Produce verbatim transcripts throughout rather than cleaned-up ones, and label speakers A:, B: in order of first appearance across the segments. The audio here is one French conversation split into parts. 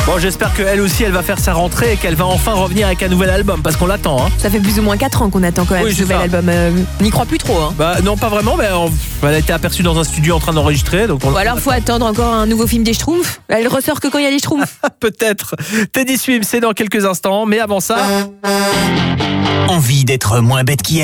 A: Bon, j'espère qu'elle aussi, elle va faire sa rentrée et qu'elle va enfin revenir avec un nouvel album, parce qu'on l'attend. Hein.
B: Ça fait plus ou moins quatre ans qu'on attend quand même
A: oui,
B: ce nouvel
A: ça.
B: album. Euh, n'y crois plus trop. Hein.
A: Bah non, pas vraiment, mais on... elle a été aperçue dans un studio en train d'enregistrer. Donc on...
B: Ou alors, faut attendre encore un nouveau film des Schtroumpfs. Elle ressort que quand il y a les Schtroumpfs.
A: Peut-être. Teddy Swims, c'est dans quelques instants, mais avant ça...
C: Envie d'être moins bête qu'hier ?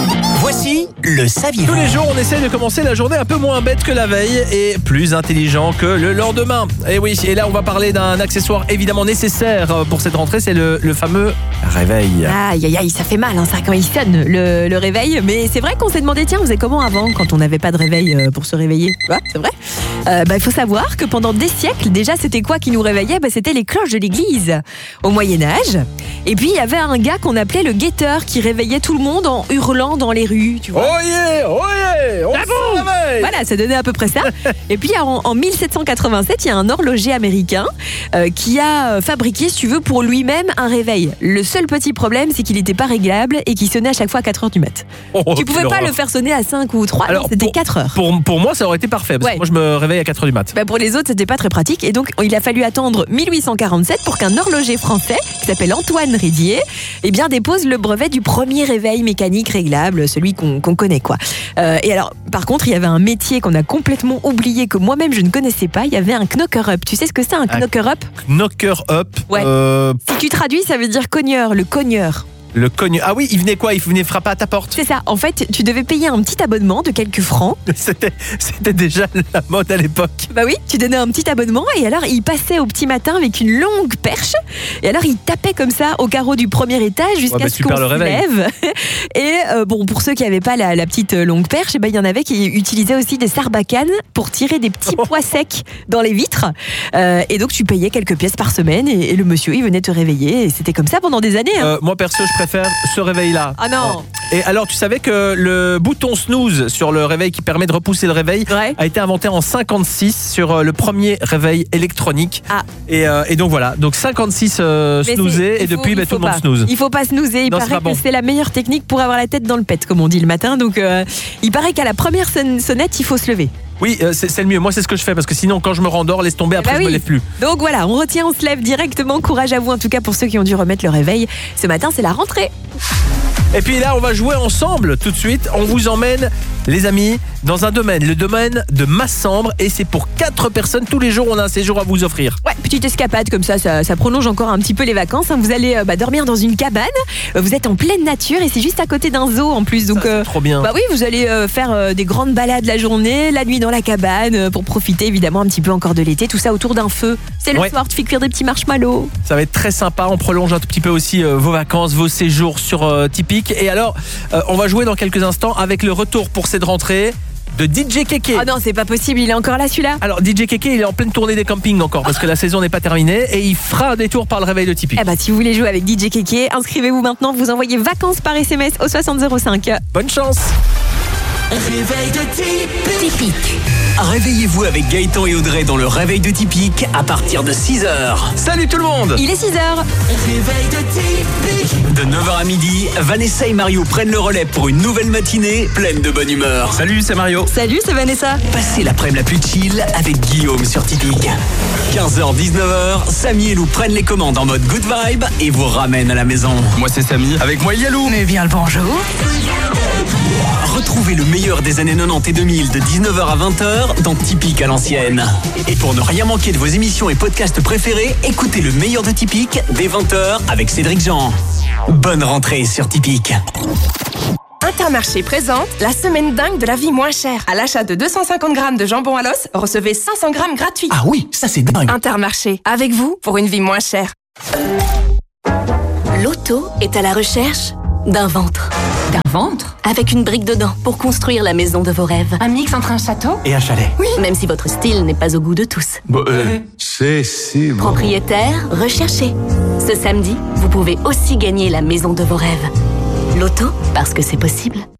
C: Voici le saviez-vous.
A: Tous les jours, on essaye de commencer la journée un peu moins bête que la veille et plus intelligent que le lendemain. Et oui, et là, on va parler d'un accessoire évidemment nécessaire pour cette rentrée, c'est le, le fameux réveil.
B: Aïe, aïe, aïe, ça fait mal hein, ça quand il sonne le, le réveil. Mais c'est vrai qu'on s'est demandé, tiens, on faisait comment avant quand on n'avait pas de réveil euh, pour se réveiller. Tu vois, c'est vrai. Euh, bah, il faut savoir que pendant des siècles, déjà, c'était quoi qui nous réveillait ? Bah, c'était les cloches de l'église au Moyen-Âge. Et puis, il y avait un gars qu'on appelait le guetteur qui réveillait tout le monde en hurlant dans les rues, tu vois.
A: Oh yeah, oh yeah, on se réveille.
B: Voilà, ça donnait à peu près ça. Et puis en, en mille sept cent quatre-vingt-sept, il y a un horloger américain euh, qui a fabriqué, si tu veux, pour lui-même un réveil. Le seul petit problème, c'est qu'il n'était pas réglable et qu'il sonnait à chaque fois à quatre heures du mat.
A: Oh,
B: tu pouvais pas
A: horreur.
B: le faire sonner à cinq ou trois,
A: Alors,
B: non, c'était
A: pour,
B: quatre heures.
A: Pour, pour moi, ça aurait été parfait, parce
B: Ouais.
A: que moi, je me réveille à quatre heures du mat.
B: Bah pour les autres, c'était pas très pratique. Et donc, il a fallu attendre mille huit cent quarante-sept pour qu'un horloger français, qui s'appelle Antoine Rédier, eh bien, dépose le brevet du premier réveil mécanique réglable, celui qu'on, qu'on connaît, quoi. Euh, et alors, par contre, il y avait un métier qu'on a complètement oublié, que moi-même je ne connaissais pas. Il y avait un knocker-up. Tu sais ce que c'est un knocker-up ?
A: Knocker up.
B: Ouais.
A: Euh,
B: Si tu traduis, ça veut dire cogneur, le cogneur.
A: le cogne. Ah oui, il venait quoi ? Il venait frapper à ta porte.
B: C'est ça. En fait, tu devais payer un petit abonnement de quelques francs.
A: C'était, c'était déjà la mode à l'époque.
B: Bah oui, tu donnais un petit abonnement et alors il passait au petit matin avec une longue perche et alors il tapait comme ça au carreau du premier étage jusqu'à
A: Ouais, bah,
B: ce
A: tu
B: qu'on
A: perds le
B: se
A: réveil.
B: lève. Et euh, bon, pour ceux qui n'avaient pas la, la petite euh, longue perche, eh ben, il y en avait qui utilisaient aussi des sarbacanes pour tirer des petits
A: Oh.
B: pois secs dans les vitres. Euh, et donc tu payais quelques pièces par semaine et, et le monsieur il venait te réveiller et c'était comme ça pendant des années. Hein.
A: Euh, moi perso, je préfère ce réveil-là.
B: Ah non.
A: Et alors, tu savais que le bouton snooze sur le réveil qui permet de repousser le réveil
B: Ouais.
A: a été inventé en cinquante-six sur euh, le premier réveil électronique.
B: Ah.
A: Et, euh, et donc voilà, donc cinquante-six euh,
B: Mais
A: snoozés
B: c'est-
A: et
B: il faut-
A: depuis
B: il
A: bah,
B: faut
A: tout le monde
B: pas.
A: snooze.
B: Il faut pas snoozer, il
A: Non, c'est
B: paraît
A: pas
B: que
A: bon.
B: c'est la meilleure technique pour avoir la tête dans le pet, comme on dit le matin. Donc euh, il paraît qu'à la première sonne- sonnette, il faut se lever.
A: Oui, euh, c'est, c'est le mieux. Moi, c'est ce que je fais parce que sinon, quand je me rendors, laisse tomber, après
B: Bah
A: je me
B: oui.
A: lève plus.
B: Donc voilà, on retient, on se lève directement. Courage à vous, en tout cas pour ceux qui ont dû remettre le réveil. Ce matin, c'est la rentrée.
A: Et puis là, on va jouer ensemble tout de suite. On vous emmène, les amis, dans un domaine, le domaine de Massembre. Et c'est pour quatre personnes. Tous les jours, on a un séjour à vous offrir.
B: Ouais, petite escapade comme ça, ça, ça prolonge encore un petit peu les vacances. hein. Vous allez euh, bah, dormir dans une cabane. Euh, Vous êtes en pleine nature et c'est juste à côté d'un zoo en plus. Donc
A: Ça, c'est
B: euh,
A: trop bien.
B: bah oui, vous allez euh, faire euh, des grandes balades la journée, la nuit dans la cabane euh, pour profiter évidemment un petit peu encore de l'été. Tout ça autour d'un feu. C'est le
A: Ouais.
B: soir, tu fais cuire des petits marshmallows.
A: Ça va être très sympa. On prolonge un tout petit peu aussi euh, vos vacances, vos séjours sur euh, Typique. Et alors, euh, on va jouer dans quelques instants avec le retour pour cette rentrée de D J Keke.
B: Oh non, c'est pas possible, il est encore là celui-là.
A: Alors D J Keke, il est en pleine tournée des campings encore parce que la saison n'est pas terminée et il fera un détour par le réveil de Typique.
B: Eh bah si vous voulez jouer avec D J Keke, inscrivez-vous maintenant, vous envoyez vacances par S M S au soixante zéro cinq.
A: Bonne chance.
C: Réveil de Typique. Réveillez-vous avec Gaëtan et Audrey dans le réveil de Typique à partir de six heures.
A: Salut tout le monde.
B: Il est six heures.
C: Réveil de Typique. De neuf heures à midi, Vanessa et Mario prennent le relais pour une nouvelle matinée pleine de bonne humeur.
A: Salut, c'est Mario.
B: Salut, c'est Vanessa.
C: Passez l'après-midi la plus chill avec Guillaume sur Typique. quinze heures dix-neuf heures, Samy et Lou prennent les commandes en mode good vibe et vous ramènent à la maison.
D: Moi c'est Samy, avec moi il y a Lou.
C: Mais bien le bonjour. Retrouvez le meilleur des années quatre-vingt-dix et deux mille de dix-neuf heures à vingt heures dans Typique à l'ancienne. Et pour ne rien manquer de vos émissions et podcasts préférés, écoutez le meilleur de Typique dès vingt heures avec Cédric Jean. Bonne rentrée sur Typique.
E: Intermarché présente la semaine dingue de la vie moins chère. À l'achat de deux cent cinquante grammes de jambon à l'os, recevez cinq cents grammes gratuits.
C: Ah oui, ça c'est dingue.
E: Intermarché, avec vous pour une vie moins chère.
F: L'auto est à la recherche d'un ventre.
G: D'un ventre?
F: Avec une brique dedans pour construire la maison de vos rêves.
G: Un mix entre un château?
C: Et un chalet.
F: Oui, même si votre style n'est pas au goût de tous.
D: Bon, euh, c'est si bon.
F: Propriétaire, recherché. Ce samedi, vous pouvez aussi gagner la maison de vos rêves. L'auto, parce que c'est possible.